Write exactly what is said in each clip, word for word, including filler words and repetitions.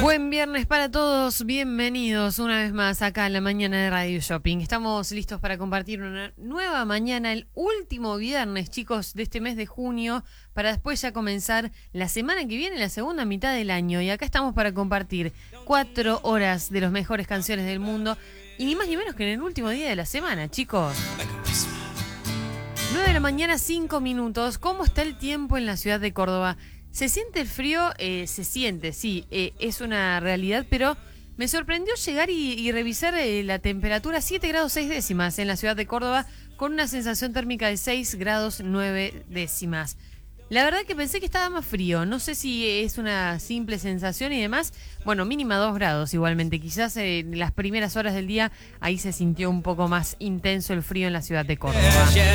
Buen viernes para todos, bienvenidos una vez más acá en la mañana de Radio Shopping. Estamos listos para compartir una nueva mañana, el último viernes, chicos, de este mes de junio, para después ya comenzar la semana que viene, la segunda mitad del año. Y acá estamos para compartir cuatro horas de las mejores canciones del mundo, y ni más ni menos que en el último día de la semana, chicos. nueve de la mañana, cinco minutos. ¿Cómo está el tiempo en la ciudad de Córdoba? ¿Se siente el frío? Eh, se siente, sí, eh, es una realidad, pero me sorprendió llegar y, y revisar eh, la temperatura, siete grados seis décimas en la ciudad de Córdoba, con una sensación térmica de seis grados nueve décimas. La verdad que pensé que estaba más frío, no sé si es una simple sensación y demás. Bueno, mínima dos grados igualmente, quizás en las primeras horas del día ahí se sintió un poco más intenso el frío en la ciudad de Córdoba.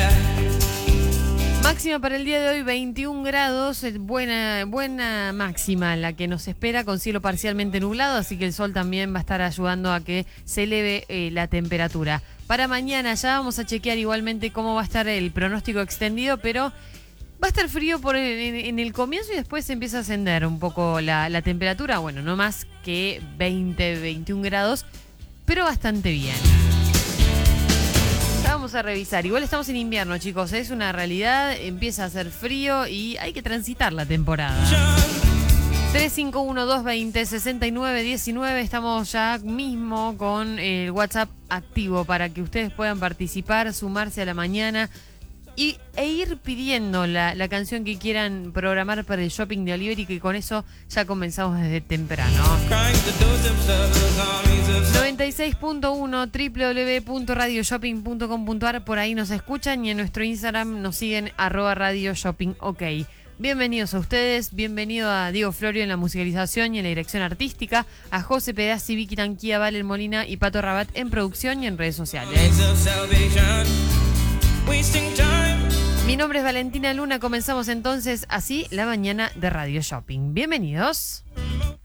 Máxima para el día de hoy, veintiún grados, buena, buena máxima la que nos espera, con cielo parcialmente nublado, así que el sol también va a estar ayudando a que se eleve eh, la temperatura. Para mañana ya vamos a chequear igualmente cómo va a estar el pronóstico extendido, pero va a estar frío por el, en, en el comienzo y después se empieza a ascender un poco la, la temperatura, bueno, no más que veinte, veintiún grados, pero bastante bien. Vamos a revisar. Igual estamos en invierno, chicos. Es una realidad. Empieza a hacer frío y hay que transitar la temporada. tres cinco uno, dos dos cero, seis nueve uno nueve. Estamos ya mismo con el WhatsApp activo para que ustedes puedan participar, sumarse a la mañana y, e ir pidiendo la, la canción que quieran programar para el shopping de Oliveri, que con eso ya comenzamos desde temprano. noventa y seis punto uno doble u doble u doble u punto radio shopping punto com punto a r, por ahí nos escuchan, y en nuestro Instagram nos siguen arroba Radio Shopping OK. Bienvenidos a ustedes, bienvenido a Diego Florio en la musicalización y en la dirección artística, a José Pedazzi, Vicky Tanquía, Valen Molina y Pato Rabat en producción y en redes sociales. Mi nombre es Valentina Luna, comenzamos entonces así la mañana de Radio Shopping. Bienvenidos.